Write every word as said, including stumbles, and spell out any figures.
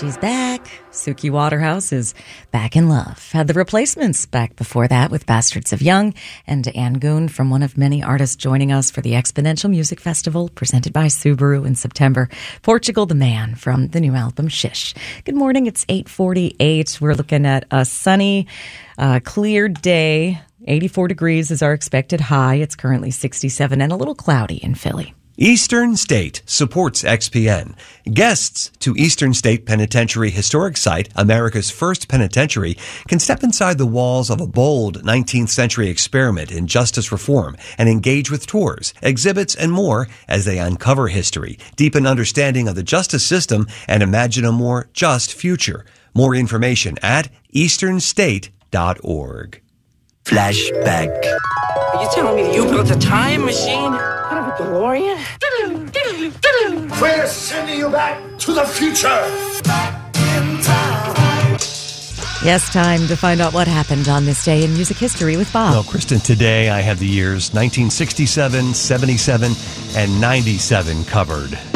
She's back. Suki Waterhouse is back in love. Had the Replacements back before that with Bastards of Young, and Ann Goon from one of many artists joining us for the Exponential Music Festival presented by Subaru in September. Portugal the Man from the new album Shish. Good morning. It's eight forty-eight. We're looking at a sunny, uh, clear day. eighty-four degrees is our expected high. It's currently sixty-seven and a little cloudy in Philly. Eastern State supports X P N. Guests to Eastern State Penitentiary Historic Site, America's first penitentiary, can step inside the walls of a bold nineteenth century experiment in justice reform and engage with tours, exhibits, and more as they uncover history, deepen understanding of the justice system, and imagine a more just future. More information at eastern state dot org. Flashback. Are you telling me you built a time machine? Kind of a DeLorean? We're sending you back to the future. Back in time. Yes, time to find out what happened on this day in music history with Bob. Well, Kristen, today I have the years nineteen sixty-seven, seventy-seven, and ninety-seven covered.